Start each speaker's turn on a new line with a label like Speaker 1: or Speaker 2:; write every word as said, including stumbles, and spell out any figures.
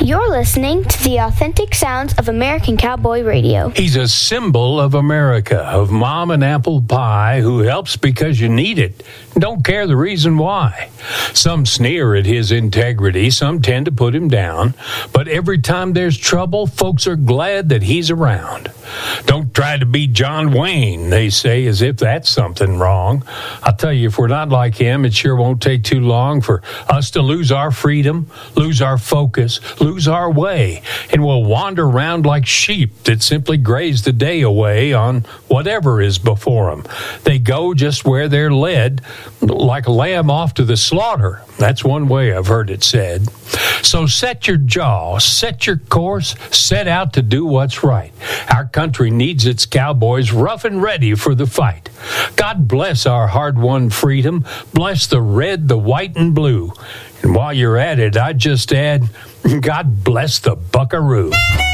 Speaker 1: You're listening to the authentic sounds of American Cowboy Radio.
Speaker 2: He's a symbol of America, of mom and apple pie, who helps because you need it. Don't care the reason why. Some sneer at his integrity, some tend to put him down, but every time there's trouble, folks are glad that he's around. Don't try to be John Wayne, they say, as if that's something wrong. I'll tell you, if we're not like him, it sure won't take too long for us to lose our freedom, lose our focus, lose our way, and we'll wander around like sheep that simply graze the day away on whatever is before them. They go just where they're led, like a lamb off to the slaughter. That's one way I've heard it said. So set your jaw, set your course, set out to do what's right. Our country needs its cowboys rough and ready for the fight. God bless our hard-won freedom. Bless the red, the white, and blue. And while you're at it, I'd just add, God bless the buckaroo.